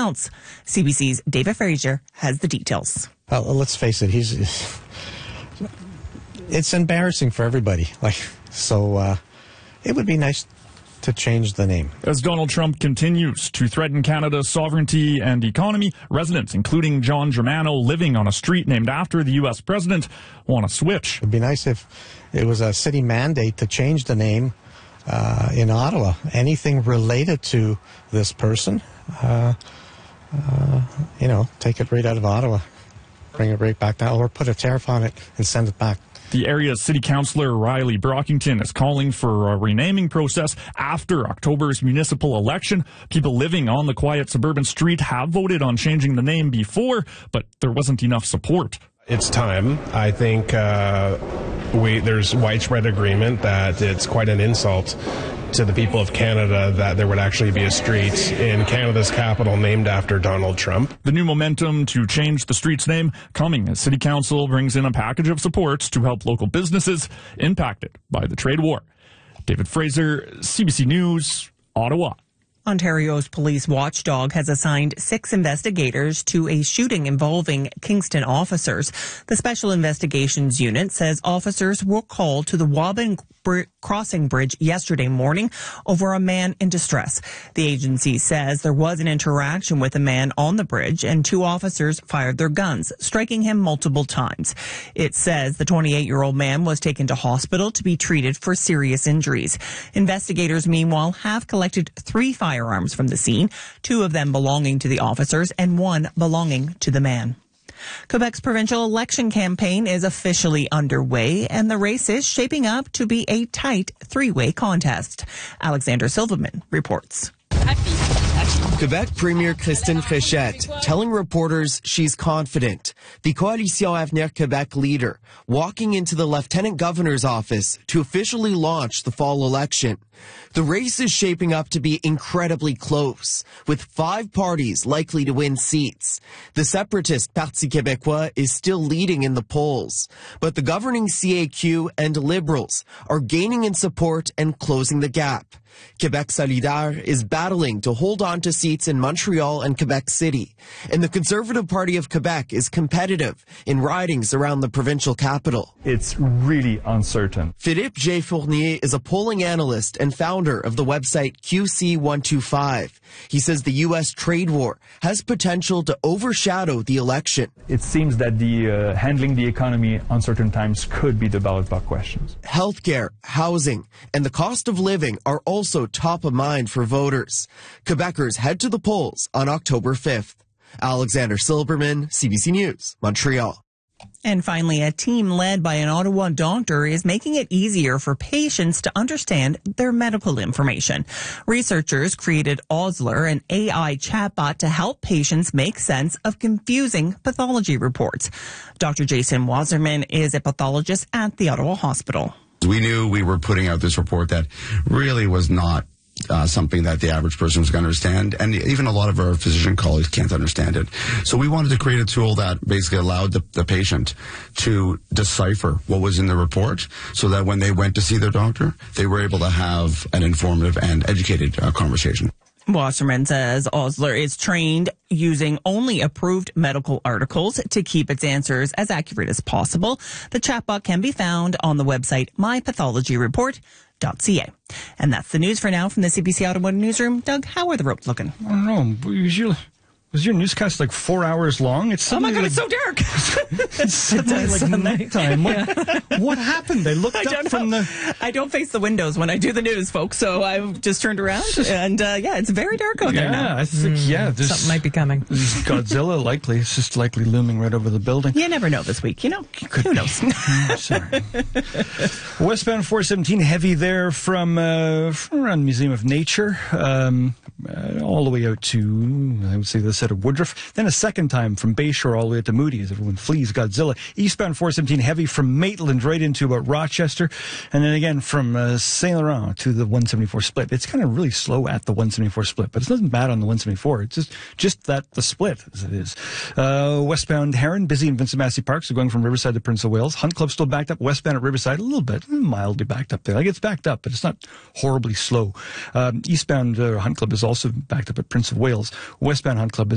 else. CBC's David Fraser has the details. Well, let's face it, it's embarrassing for everybody. It would be nice to change the name. As Donald Trump continues to threaten Canada's sovereignty and economy, residents, including John Germano, living on a street named after the U.S. president, want to switch. It would be nice if it was a city mandate to change the name in Ottawa. Anything related to this person, take it right out of Ottawa, bring it right back down, or put a tariff on it and send it back. The area's city councillor, Riley Brockington, is calling for a renaming process after October's municipal election. People living on the quiet suburban street have voted on changing the name before, but there wasn't enough support. It's time. I think there's widespread agreement that it's quite an insult to the people of Canada that there would actually be a street in Canada's capital named after Donald Trump. The new momentum to change the street's name coming as City Council brings in a package of supports to help local businesses impacted by the trade war. David Fraser, CBC News, Ottawa. Ontario's police watchdog has assigned 6 investigators to a shooting involving Kingston officers. The Special Investigations Unit says officers were called to the Waban Crossing Bridge yesterday morning over a man in distress. The agency says there was an interaction with a man on the bridge and 2 officers fired their guns, striking him multiple times. It says the 28-year-old man was taken to hospital to be treated for serious injuries. Investigators, meanwhile, have collected 3 firearms from the scene, 2 of them belonging to the officers and 1 belonging to the man. Quebec's provincial election campaign is officially underway, and the race is shaping up to be a tight 3-way contest. Alexander Silverman reports. Quebec Premier Christine Fréchette telling reporters she's confident. The Coalition Avenir Québec leader walking into the Lieutenant Governor's office to officially launch the fall election. The race is shaping up to be incredibly close, with 5 parties likely to win seats. The separatist Parti Québécois is still leading in the polls, but the governing CAQ and Liberals are gaining in support and closing the gap. Québec Solidaire is battling to hold on to seats in Montreal and Quebec City, and the Conservative Party of Quebec is competitive in ridings around the provincial capital. It's really uncertain. Philippe J. Fournier is a polling analyst and founder of the website QC125. He says the U.S. trade war has potential to overshadow the election. It seems that the handling the economy uncertain times could be the ballot box questions. Healthcare, housing, and the cost of living are also top of mind for voters. Quebecers head to the polls on October 5th. Alexander Silberman, CBC News, Montreal. And finally, a team led by an Ottawa doctor is making it easier for patients to understand their medical information. Researchers created Osler, an AI chatbot, to help patients make sense of confusing pathology reports. Dr. Jason Wasserman is a pathologist at the Ottawa Hospital. We knew we were putting out this report that really was not something that the average person was going to understand, and even a lot of our physician colleagues can't understand it. So we wanted to create a tool that basically allowed the patient to decipher what was in the report so that when they went to see their doctor, they were able to have an informative and educated conversation. Wasserman says Osler is trained using only approved medical articles to keep its answers as accurate as possible. The chatbot can be found on the website mypathologyreport.ca. And that's the news for now from the CBC Ottawa Newsroom. Doug, how are the roads looking? I don't know. Was your newscast like 4 hours long? Oh my God, it's so dark. It's suddenly like nighttime. What happened? I looked up from I don't face the windows when I do the news, folks, so I just turned around and it's very dark out there now. I think, something might be coming. Godzilla likely. It's just likely looming right over the building. You never know this week, Who knows? Sorry. Westbound 417, heavy there from around Museum of Nature, all the way out to, I would say, the set of Woodruff. Then a second time from Bayshore all the way out to Moody as everyone flees Godzilla. Eastbound 417 heavy from Maitland right into about Rochester. And then again from Saint Laurent to the 174 split. It's kind of really slow at the 174 split, but it's nothing bad on the 174. It's just that the split as it is. Westbound Heron, busy in Vincent Massey Park, so going from Riverside to Prince of Wales. Hunt Club still backed up. Westbound at Riverside a little bit, mildly backed up there. Like it's backed up, but it's not horribly slow. Eastbound Hunt Club is also backed up at Prince of Wales. Westbound Hunt Club is